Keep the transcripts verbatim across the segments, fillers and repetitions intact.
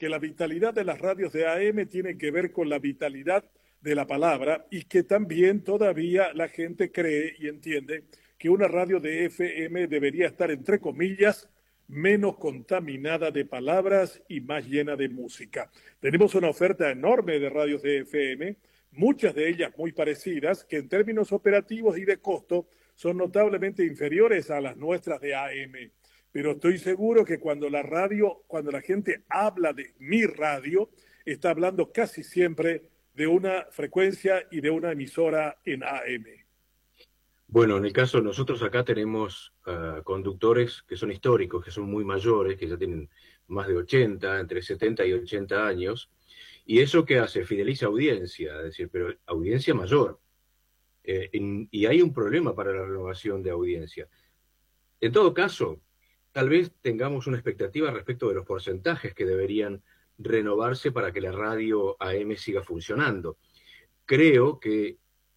que la vitalidad de las radios de A M tiene que ver con la vitalidad de la palabra y que también todavía la gente cree y entiende que una radio de F M debería estar, entre comillas, menos contaminada de palabras y más llena de música. Tenemos una oferta enorme de radios de F M, muchas de ellas muy parecidas, que en términos operativos y de costo son notablemente inferiores a las nuestras de A M. Pero estoy seguro que cuando la radio, cuando la gente habla de mi radio, está hablando casi siempre de una frecuencia y de una emisora en A M. Bueno, en el caso, nosotros acá tenemos uh, conductores que son históricos, que son muy mayores, que ya tienen más de ochenta, entre setenta y ochenta años, y eso que hace, fideliza audiencia, es decir, pero audiencia mayor. Eh, en, y hay un problema para la renovación de audiencia. En todo caso, tal vez tengamos una expectativa respecto de los porcentajes que deberían renovarse para que la radio A M siga funcionando. Creo que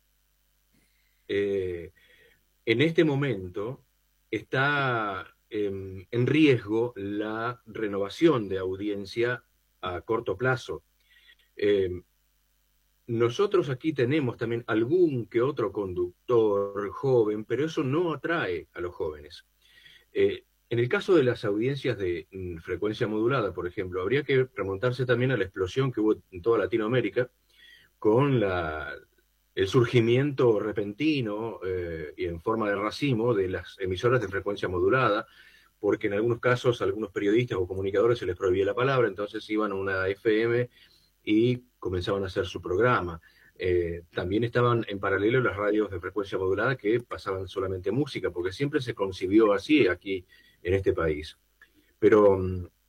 eh, en este momento está eh, en riesgo la renovación de audiencia a corto plazo. Eh, nosotros aquí tenemos también algún que otro conductor joven, pero eso no atrae a los jóvenes. Eh, en el caso de las audiencias de mm, frecuencia modulada, por ejemplo, habría que remontarse también a la explosión que hubo en toda Latinoamérica con la, el surgimiento repentino eh, y en forma de racimo de las emisoras de frecuencia modulada, porque en algunos casos a algunos periodistas o comunicadores se les prohibía la palabra, entonces iban a una F M y comenzaban a hacer su programa. Eh, también estaban en paralelo las radios de frecuencia modulada que pasaban solamente música, porque siempre se concibió así aquí en este país. Pero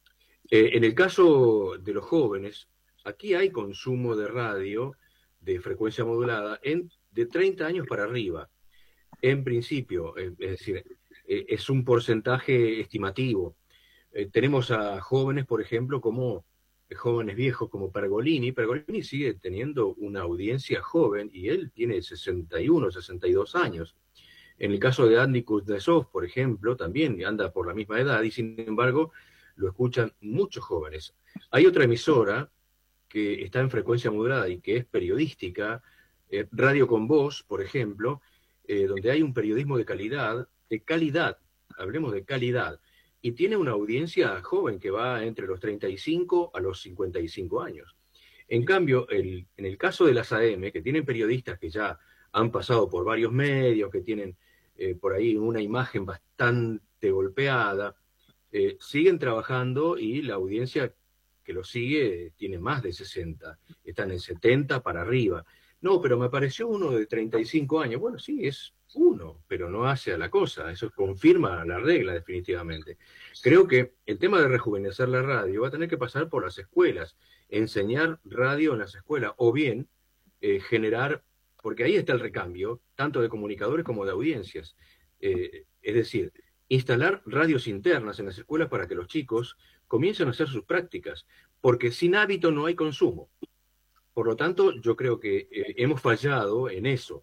eh, en el caso de los jóvenes, aquí hay consumo de radio de frecuencia modulada en, de treinta años para arriba. En principio, eh, es decir, eh, es un porcentaje estimativo. Eh, tenemos a jóvenes, por ejemplo, como jóvenes viejos como Pergolini. Pergolini sigue teniendo una audiencia joven y él tiene sesenta y uno, sesenta y dos años. En el caso de Andy Kuznetsov, por ejemplo, también anda por la misma edad y sin embargo lo escuchan muchos jóvenes. Hay otra emisora que está en frecuencia modulada y que es periodística, eh, Radio con Voz, por ejemplo, eh, donde hay un periodismo de calidad, de calidad, hablemos de calidad, y tiene una audiencia joven que va entre los treinta y cinco a los cincuenta y cinco años. En cambio, el, en el caso de las A M, que tienen periodistas que ya han pasado por varios medios, que tienen eh, por ahí una imagen bastante golpeada, eh, siguen trabajando y la audiencia que lo sigue tiene más de sesenta, están en setenta para arriba. No, pero me pareció uno de treinta y cinco años. Bueno, sí, es uno, pero no hace a la cosa. Eso confirma la regla, definitivamente. Creo que el tema de rejuvenecer la radio va a tener que pasar por las escuelas, enseñar radio en las escuelas, o bien eh, generar, porque ahí está el recambio, tanto de comunicadores como de audiencias. Eh, es decir, instalar radios internas en las escuelas para que los chicos comiencen a hacer sus prácticas, porque sin hábito no hay consumo. Por lo tanto, yo creo que eh, hemos fallado en eso,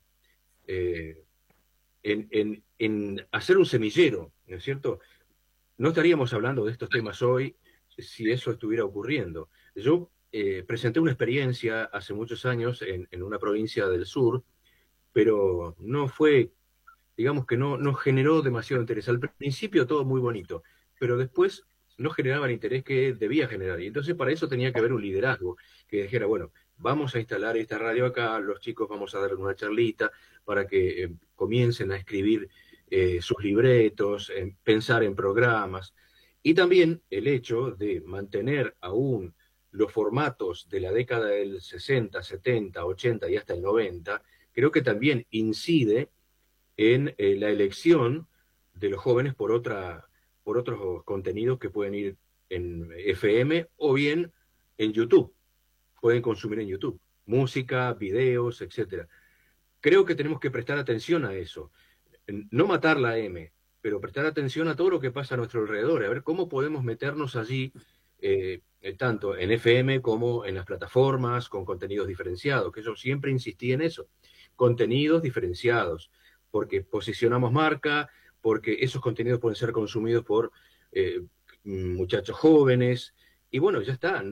eh, en, en, en hacer un semillero, ¿no es cierto? No estaríamos hablando de estos temas hoy si eso estuviera ocurriendo. Yo eh, presenté una experiencia hace muchos años en, en una provincia del sur, pero no fue, digamos que no, no generó demasiado interés. Al principio todo muy bonito, pero después no generaba el interés que debía generar. Y entonces para eso tenía que haber un liderazgo que dijera, bueno, vamos a instalar esta radio acá, los chicos vamos a darle una charlita para que eh, comiencen a escribir eh, sus libretos, en pensar en programas. Y también el hecho de mantener aún los formatos de la década del sesenta, setenta, ochenta y hasta el noventa, creo que también incide en eh, la elección de los jóvenes por otra por otros contenidos que pueden ir en F M o bien en YouTube. Pueden consumir en YouTube. Música, videos, etcétera. Creo que tenemos que prestar atención a eso. No matar la M, pero prestar atención a todo lo que pasa a nuestro alrededor, a ver cómo podemos meternos allí, eh, tanto en F M como en las plataformas, con contenidos diferenciados, que yo siempre insistí en eso. Contenidos diferenciados, porque posicionamos marca, porque esos contenidos pueden ser consumidos por eh, muchachos jóvenes, y bueno, ya está,